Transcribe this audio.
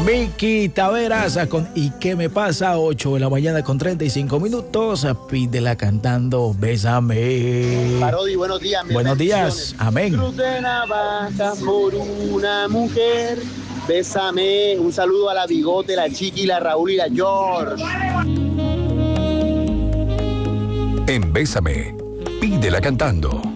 Miki Taveras con ¿Y qué me pasa? 8 de la mañana con 35 minutos. Pídela cantando Bésame. Parodi, buenos días. Buenos días, amén. Cruz de navaja por una mujer. Bésame. Un saludo a la Bigote, la Chiqui, la Raúl y la George. En Bésame, pídela cantando.